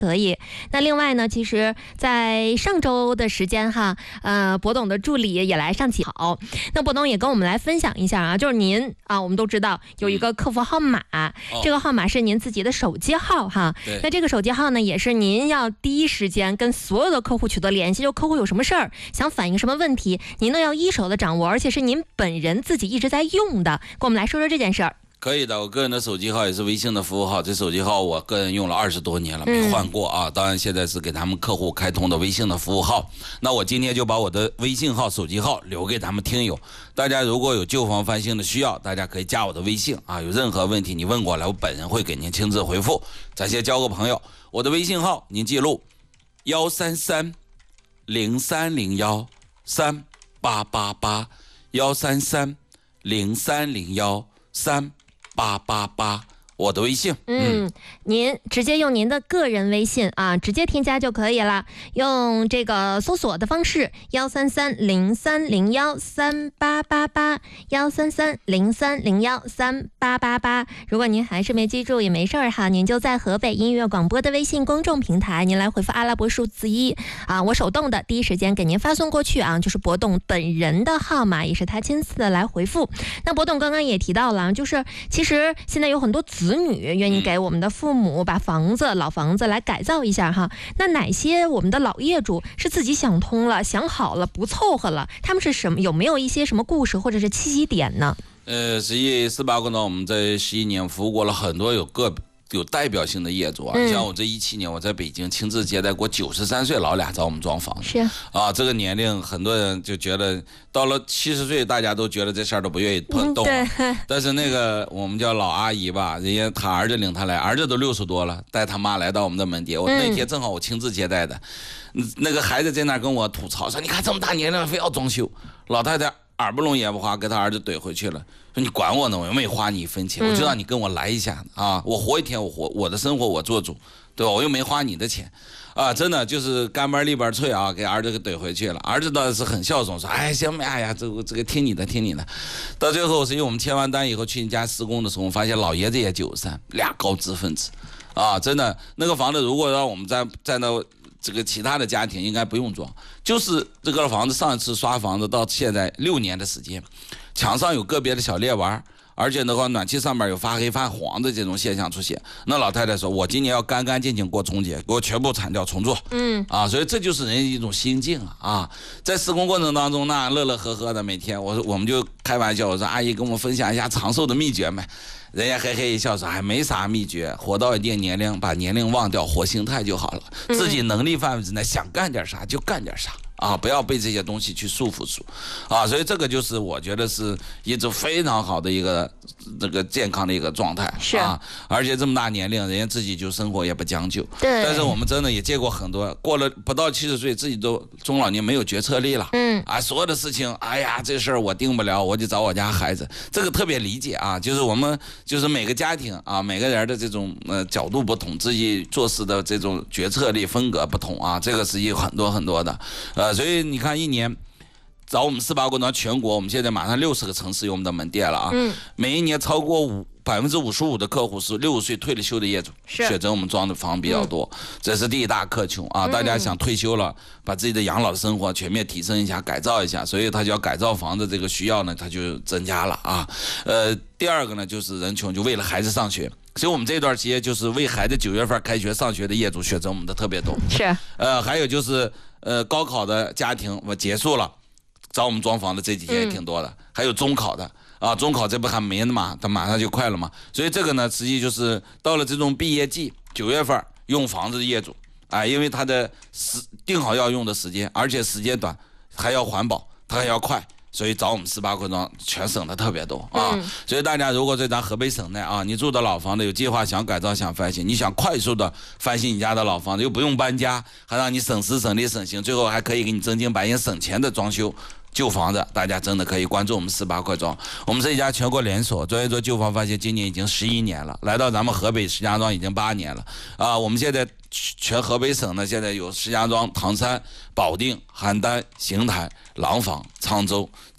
可以。那另外呢，其实在上周的时间哈，博董的助理也来上起跑。那博董也跟我们来分享一下啊，就是您啊，我们都知道有一个客服号码，这个号码是您自己的手机号哈。那这个手机号呢，也是您要第一时间跟所有的客户取得联系，就客户有什么事儿想反映什么问题，您呢要一手的掌握，而且是您本人自己一直在用的，跟我们来说说这件事儿。 可以的，我个人的手机号也是微信的服务号，这手机号我个人用了20多年了，没换过啊。当然现在是给他们客户开通的微信的服务号。那我今天就把我的微信号、手机号留给咱们听友，大家如果有旧房翻新的需要，大家可以加我的微信啊，有任何问题你问过来，我本人会给您亲自回复。咱先交个朋友，我的微信号您记录13303013888，13303013888，我的微信。 您直接用您的个人微信啊，直接添加就可以了。用这个搜索的方式13303013888，13303013888。如果您还是没记住也没事儿哈，您就在河北音乐广播的微信公众平台，您来回复阿拉伯数字1啊，我手动的第一时间给您发送过去啊，就是博董本人的号码，也是他亲自的来回复。那博董刚刚也提到了，就是其实现在有很多子女愿意给我们的父母把老房子来改造一下哈。那哪些我们的老业主是自己想通了、想好了不凑合了？他们是什么？有没有一些什么故事或者是契机点呢？ 实际18个呢，我们在11年服务过了很多有代表性的业主啊，像我这17年我在北京亲自接待过93岁老俩找我们装房子， 是啊， 这个年龄很多人就觉得到了70岁，大家都觉得这事儿都不愿意动了。但是那个我们叫老阿姨吧，人家他儿子领他来，儿子都60多了，带他妈来到我们的门店，我那天正好我亲自接待的，那个孩子在那跟我吐槽说，你看这么大年龄了非要装修，老太太耳不聋眼不花，给他儿子怼回去了，说你管我呢，我又没花你1分钱，我就让你跟我来一下啊，我活一天我的生活我做主，对吧？我又没花你的钱啊，真的就是干巴利巴脆啊，给儿子给怼回去了。儿子倒是很孝顺，说哎行吧，哎呀这个听你的。到最后是因为我们签完单以后去你家施工的时候，我发现老爷子也93，俩高知分子啊，真的那个房子如果让我们在那这个其他的家庭应该不用装，就是这个房子上一次刷房子到现在6年的时间，墙上有个别的小裂纹，而且的话暖气上面有发黑发黄的这种现象出现。那老太太说，我今年要干干净净过春节，给我全部铲掉重做。所以这就是人一种心境啊。在施工过程当中那乐乐呵呵的，每天我们就开玩笑，我说阿姨跟我分享一下长寿的秘诀没？人家嘿嘿一笑说，还没啥秘诀，活到一定年龄把年龄忘掉，活心态就好了，自己能力范围之内想干点啥就干点啥啊，不要被这些东西去束缚住啊。所以这个就是我觉得是一种非常好的一个这个健康的一个状态啊。而且这么大年龄人家自己就生活也不将就，对。但是我们真的也见过很多过了不到70岁自己都中老年没有决策力了，所有的事情哎呀这事儿我定不了，我就找我家孩子，这个特别理解啊。就是我们就是每个家庭啊，每个人的这种角度不同，自己做事的这种决策力风格不同啊，这个是有很多的所以你看一年找我们18个呢，全国我们现在马上60个城市有我们的门店了啊，每一年超过55%的客户是60岁退了休的业主，选择我们装的房比较多，这是第一大客群啊。大家想退休了，把自己的养老生活全面提升一下，改造一下，所以他就要改造房子，这个需要呢，他就增加了啊。第二个呢，就是人群就为了孩子上学，所以我们这段期间就是为孩子9月份开学上学的业主选择我们的特别多。还有就是高考的家庭我结束了，找我们装房的这几天也挺多的，还有中考的。中考这不还没呢嘛，它马上就快了嘛，所以这个呢，实际就是到了这种毕业季9月份用房子的业主，因为他的定好要用的时间，而且时间短，还要环保，他还要快，所以找我们18块装全省的特别多啊。所以大家如果在咱河北省内啊，你住的老房子有计划想改造想翻新，你想快速的翻新你家的老房子，又不用搬家，还让你省时省力省心，最后还可以给你真金白银省钱的装修旧房子，大家真的可以关注我们18块装。我们是一家全国连锁，专业做旧房翻新，今年已经11年了，来到咱们河北石家庄已经8年了啊。我们现在全河北省呢，现在有石家庄、唐山、保定、邯郸、邢台、廊坊、沧州、